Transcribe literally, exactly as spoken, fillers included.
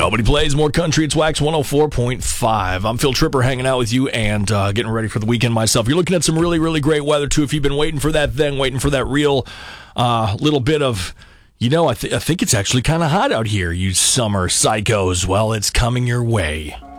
Nobody plays more country. It's Wax one oh four point five. I'm Phil Tripper hanging out with you and uh, getting ready for the weekend myself. You're looking at some really, really great weather, too. If you've been waiting for that thing, waiting for that real uh, little bit of, you know, I, th- I think it's actually kind of hot out here, you summer psychos. Well, it's coming your way.